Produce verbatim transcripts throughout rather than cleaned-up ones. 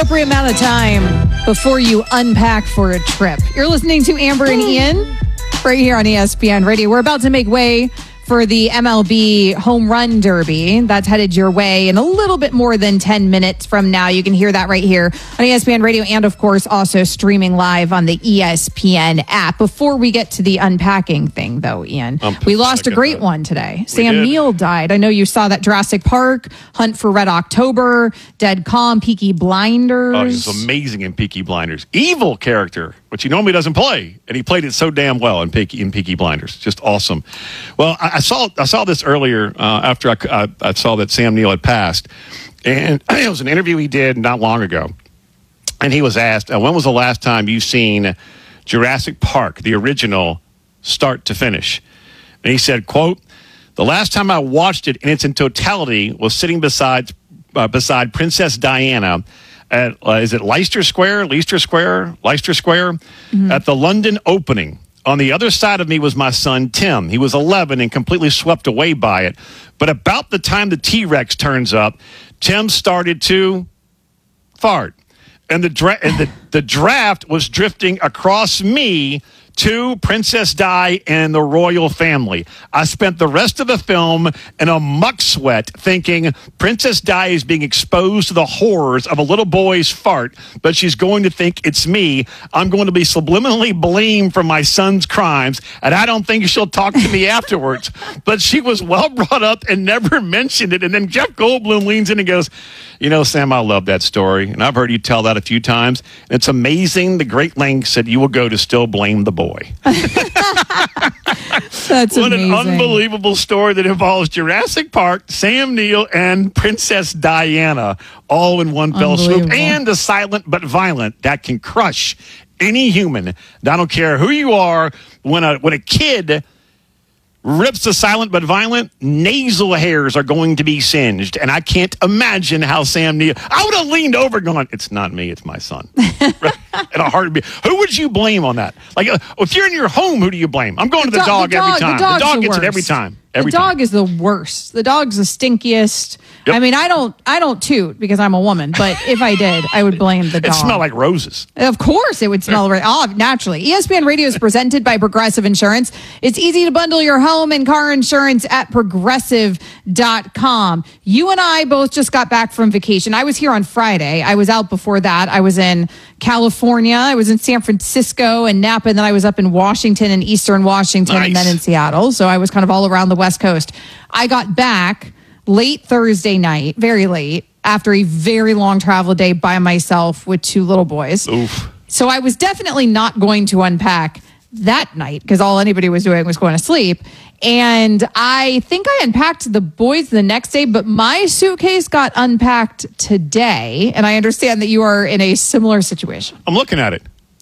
appropriate amount of time before you unpack for a trip. You're listening to Amber and Ian right here on E S P N Radio. We're about to make way for the M L B Home Run Derby. That's headed your way in a little bit more than ten minutes from now. You can hear that right here on E S P N Radio and, of course, also streaming live on the E S P N app. Before we get to the unpacking thing, though, Ian, um, we lost a great that. one today. We Sam did. Neill died. I know you saw that Jurassic Park, Hunt for Red October, Dead Calm, Peaky Blinders. Oh, he was amazing in Peaky Blinders. Evil character, which he normally doesn't play, and he played it so damn well in Peaky, in Peaky Blinders. Just awesome. Well, I, I saw I saw this earlier uh, after I, I, I saw that Sam Neill had passed, and it was an interview he did not long ago, and he was asked, uh, when was the last time you seen Jurassic Park, the original, start to finish? And he said, quote, the last time I watched it in its totality was sitting beside, uh, beside Princess Diana at, uh, is it Leicester Square, Leicester Square, Leicester Square, mm-hmm. at the London opening. On the other side of me was my son, Tim. He was eleven and completely swept away by it. But about the time the T-Rex turns up, Tim started to fart. And the, dra- and the, the draft was drifting across me to Princess Di and the royal family. I spent the rest of the film in a muck sweat thinking Princess Di is being exposed to the horrors of a little boy's fart, but she's going to think it's me. I'm going to be subliminally blamed for my son's crimes, and I don't think she'll talk to me afterwards. But she was well brought up and never mentioned it. And then Jeff Goldblum leans in and goes, you know, Sam, I love that story, and I've heard you tell that a few times. And it's amazing the great lengths that you will go to still blame the boy. Boy. That's what amazing. An unbelievable story that involves Jurassic Park, Sam Neill, and Princess Diana all in one fell swoop. And a silent but violent that can crush any human. I don't care who you are. When a when a kid rips the silent but violent, nasal hairs are going to be singed. And I can't imagine how Sam Neill... I would have leaned over going, it's not me, it's my son. In a heartbeat. Who would you blame on that? Like, uh, if you're in your home, who do you blame? I'm going the to the do- dog, the dog every time. The, the dog the gets worst. it every time. Every the dog time. is the worst. The dog's the stinkiest. Yep. I mean, I don't I don't toot because I'm a woman, but if I did, I would blame the dog. It smelled like roses. Of course it would smell right oh, naturally. E S P N Radio is presented by Progressive Insurance. It's easy to bundle your home and car insurance at progressive dot com. You and I both just got back from vacation. I was here on Friday. I was out before that. I was in California. I was in San Francisco and Napa, and then I was up in Washington and Eastern Washington, nice. and then in Seattle. So I was kind of all around the West Coast. I got back late Thursday night, very late, after a very long travel day by myself with two little boys. Oof. So I was definitely not going to unpack that night because all anybody was doing was going to sleep. And I think I unpacked the boys the next day, but my suitcase got unpacked today. And I understand that you are in a similar situation. I'm looking at it.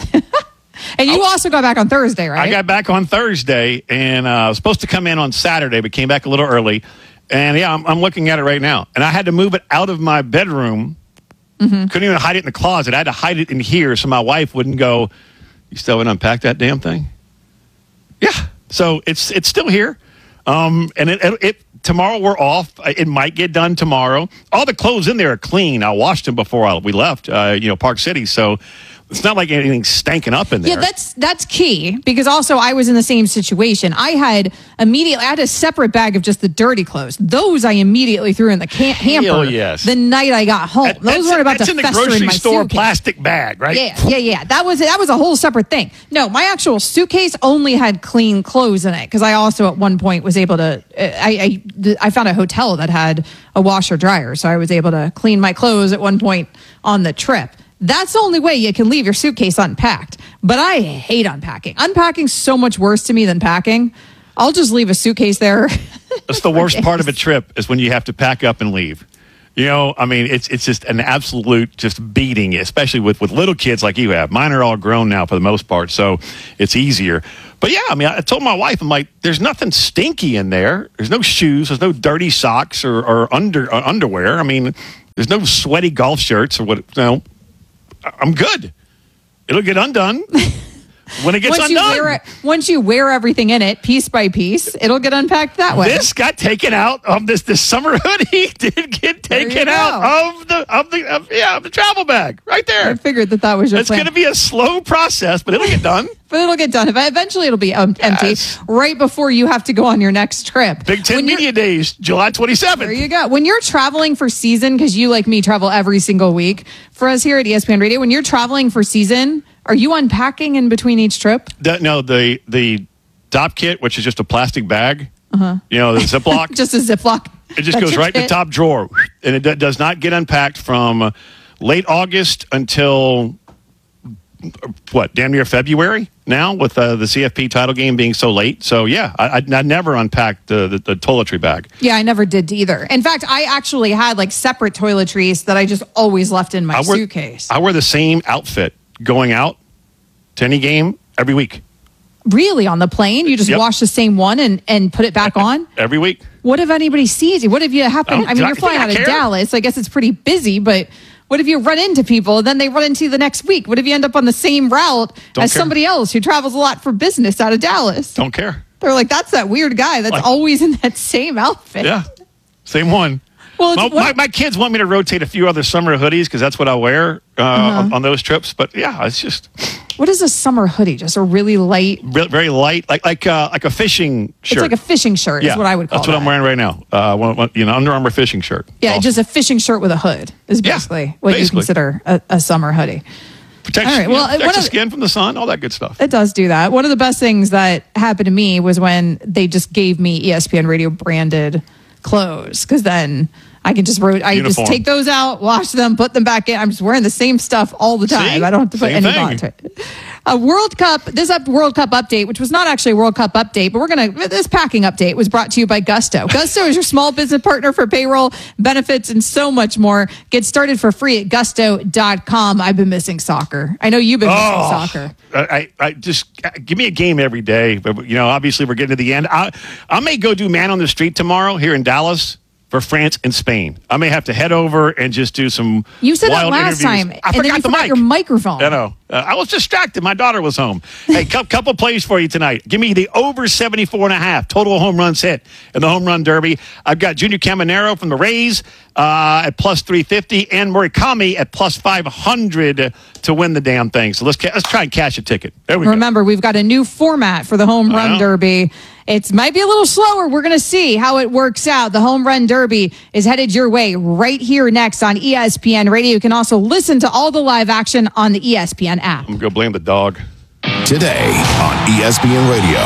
And you also got back on Thursday, right? I got back on Thursday, and uh, I was supposed to come in on Saturday, but came back a little early. And, yeah, I'm, I'm looking at it right now. And I had to move it out of my bedroom. Mm-hmm. Couldn't even hide it in the closet. I had to hide it in here so my wife wouldn't go, you still haven't unpacked that damn thing? Yeah. So it's it's still here. Um, and it, it, it tomorrow we're off. It might get done tomorrow. All the clothes in there are clean. I washed them before I, we left, uh, you know, Park City. So it's not like anything's stanking up in there. Yeah, that's that's key because also I was in the same situation. I had immediately I had a separate bag of just the dirty clothes. Those I immediately threw in the can- hamper. Hell yes. The night I got home. That, Those weren't about that's to in fester the grocery in my store suitcase. plastic bag, right? Yeah, yeah, yeah. That was that was a whole separate thing. No, my actual suitcase only had clean clothes in it because I also at one point was able to. I, I I found a hotel that had a washer dryer, so I was able to clean my clothes at one point on the trip. That's the only way you can leave your suitcase unpacked. But I hate unpacking. Unpacking's so much worse to me than packing. I'll just leave a suitcase there. That's the worst part of a trip is when you have to pack up and leave. You know, I mean, it's it's just an absolute just beating, especially with, with little kids like you have. Mine are all grown now for the most part, so it's easier. But yeah, I mean, I told my wife, I'm like, there's nothing stinky in there. There's no shoes. There's no dirty socks or, or under or underwear. I mean, there's no sweaty golf shirts or what, you know. I'm good. It'll get undone. when it gets once undone. You wear it, once you wear everything in it, piece by piece, it'll get unpacked that way. This got taken out of this. This summer hoodie did get taken out of the of the of, yeah of the travel bag right there. I figured that that was your It's plan. going to be a slow process, but it'll get done. But it'll get done. Eventually, it'll be um, empty Yes. right before you have to go on your next trip. Big Ten When you're- Media Days, July twenty-seventh. There you go. When you're traveling for season, because you, like me, travel every single week for us here at E S P N Radio, when you're traveling for season, are you unpacking in between each trip? The, no, the the Dop kit, which is just a plastic bag, uh-huh. you know, the Ziploc. Just a Ziploc. It just That's goes your right in the kit? top drawer, and it do- does not get unpacked from late August until what, damn near February now, with uh, the C F P title game being so late. So yeah, I, I, I never unpacked the, the, the toiletry bag. Yeah, I never did either. In fact, I actually had like separate toiletries that I just always left in my I wear, suitcase. I wear the same outfit going out to any game every week. Really, on the plane, you just Yep. wash the same one and, and put it back on? Every week. What if anybody sees you? What if you happen? Oh, I mean, do I- you're do flying I out of care? Dallas. I guess it's pretty busy, but what if you run into people, then they run into you the next week? What if you end up on the same route Don't as care. somebody else who travels a lot for business out of Dallas? Don't care. They're like, that's that weird guy that's Like- always in that same outfit. Yeah, same one. Well, my, it's, what, my, my kids want me to rotate a few other summer hoodies because that's what I wear uh, Uh-huh. on, on those trips. But yeah, it's just what is a summer hoodie? Just a really light. re- very light, like like uh, like a fishing shirt. It's like a fishing shirt. yeah, Is what I would call. That's what that. I'm wearing right now. Uh, one, one, you know, Under Armour fishing shirt. Yeah, Awesome. just a fishing shirt with a hood is Yeah, basically what you basically. consider a, a summer hoodie. protects, all right, you know, well, protects one the of- skin from the sun, all that good stuff. It does do that. One of the best things that happened to me was when they just gave me E S P N Radio branded clothes, because then I can just ro- I Uniform. just take those out, wash them, put them back in. I'm just wearing the same stuff all the time. See? I don't have to put Same any thing. thought into it. A World Cup, this up World Cup update, which was not actually a World Cup update, but we're gonna this packing update was brought to you by Gusto. Gusto is your small business partner for payroll, benefits, and so much more. Get started for free at gusto dot com. I've been missing soccer. I know you've been missing Oh, soccer. I, I I just uh, give me a game every day. But you know, obviously, we're getting to the end. I I may go do man on the street tomorrow here in Dallas for France and Spain. I may have to head over and just do some. You said that wild last interviews. time, I and forgot then you the forgot mic. your microphone. I know. Uh, I was distracted. My daughter was home. Hey, cou- couple plays for you tonight. Give me the over seventy-four and a half total home runs hit in the home run derby. I've got Junior Caminero from the Rays uh, at plus three fifty and Murakami at plus five hundred to win the damn thing. So let's ca- let's try and cash a ticket. There we go. Remember, we've got a new format for the home I run know. derby. It might be a little slower. We're going to see how it works out. The home run derby is headed your way right here next on E S P N Radio. You can also listen to all the live action on the E S P N app. I'm going to go blame the dog. Today on E S P N Radio.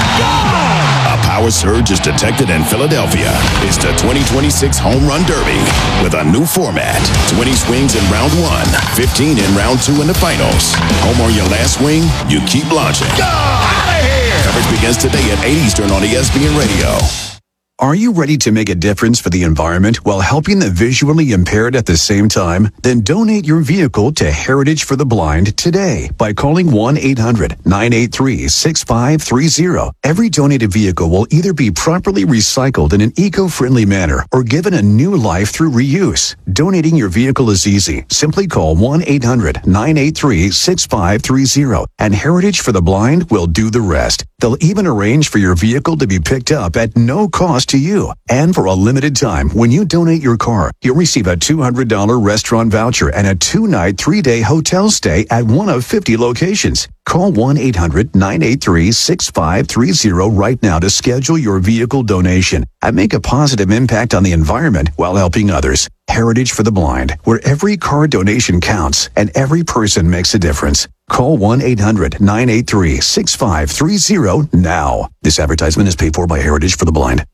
A power surge is detected in Philadelphia. It's the twenty twenty-six Home Run Derby with a new format. twenty swings in round one, fifteen in round two in the finals. Home or your last swing, you keep launching. Out of here! Coverage begins today at eight Eastern on E S P N Radio. Are you ready to make a difference for the environment while helping the visually impaired at the same time? Then donate your vehicle to Heritage for the Blind today by calling one eight hundred nine eight three six five three zero. Every donated vehicle will either be properly recycled in an eco-friendly manner or given a new life through reuse. Donating your vehicle is easy. Simply call one eight hundred nine eight three six five three zero and Heritage for the Blind will do the rest. They'll even arrange for your vehicle to be picked up at no cost to you. And for a limited time, when you donate your car, you'll receive a two hundred dollars restaurant voucher and a two-night, three-day hotel stay at one of fifty locations. Call one eight hundred nine eight three six five three zero right now to schedule your vehicle donation and make a positive impact on the environment while helping others. Heritage for the Blind, where every car donation counts and every person makes a difference. Call one eight hundred nine eight three six five three zero now. This advertisement is paid for by Heritage for the Blind.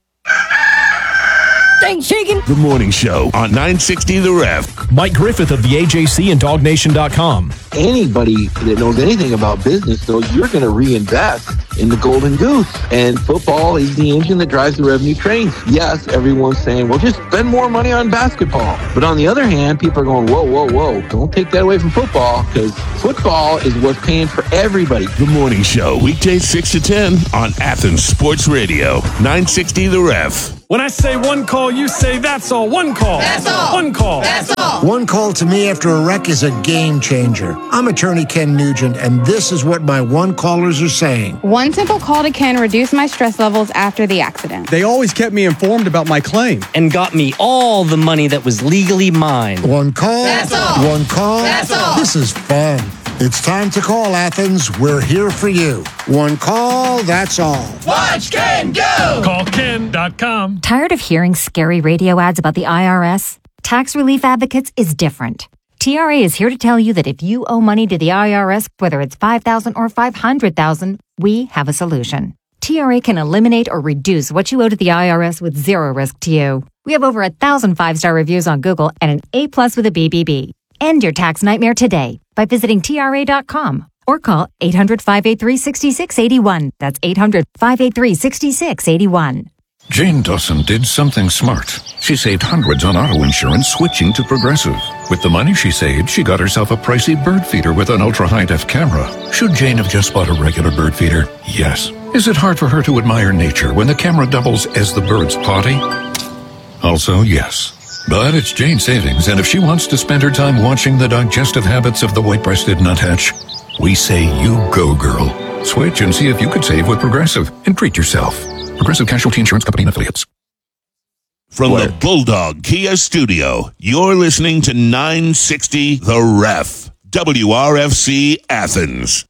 Thanks, Shakin'. The Morning Show on nine sixty The Ref. Mike Griffith of the A J C and dog nation dot com. Anybody that knows anything about business knows you're going to reinvest in the golden goose. And football is the engine that drives the revenue train. Yes, everyone's saying, well, just spend more money on basketball. But on the other hand, people are going, whoa, whoa, whoa, don't take that away from football, because football is what's paying for everybody. The Morning Show, weekdays six to ten on Athens Sports Radio, nine sixty The Ref. When I say one call, you say that's all. One call. That's all. One call. That's all. One call to me after a wreck is a game changer. I'm attorney Ken Nugent, and this is what my one callers are saying. One simple call to Ken reduced my stress levels after the accident. They always kept me informed about my claim. And got me all the money that was legally mine. One call. That's all. One call. That's all. This is fun. It's time to call, Athens. We're here for you. One call, that's all. Watch Ken go! Call Ken dot com. Tired of hearing scary radio ads about the I R S? Tax Relief Advocates is different. T R A is here to tell you that if you owe money to the I R S, whether it's five thousand dollars or five hundred thousand dollars, we have a solution. T R A can eliminate or reduce what you owe to the I R S with zero risk to you. We have over a thousand five-star reviews on Google and an A plus with a B B B. End your tax nightmare today by visiting T R A dot com or call eight hundred, five eight three, six six eight one. That's eight hundred, five eight three, six six eight one. Jane Dawson did something smart. She saved hundreds on auto insurance switching to Progressive. With the money she saved, she got herself a pricey bird feeder with an ultra-high-def camera. Should Jane have just bought a regular bird feeder? Yes. Is it hard for her to admire nature when the camera doubles as the bird's potty? Also, yes. But it's Jane's savings, and if she wants to spend her time watching the digestive habits of the white-breasted nuthatch, we say you go, girl. Switch and see if you could save with Progressive and treat yourself. Progressive Casualty Insurance Company and Affiliates. From the Bulldog Kia Studio, you're listening to nine sixty The Ref, W R F C Athens.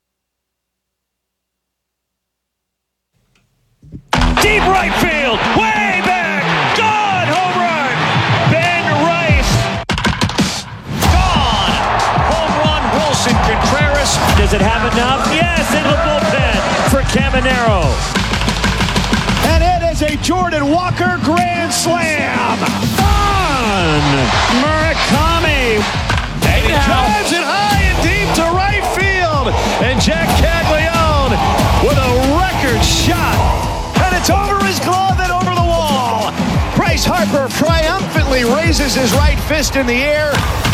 Deep right field, way back, gone, home run, Ben Rice, gone, home run, Wilson Contreras. Does it have enough? Yes, in the bullpen for Caminero. And it is a Jordan Walker grand slam. Gone, Murakami. And he drives it high and deep to right field. And Jack Caglione with a record shot. And it's over his glove and over the wall. Bryce Harper triumphantly raises his right fist in the air.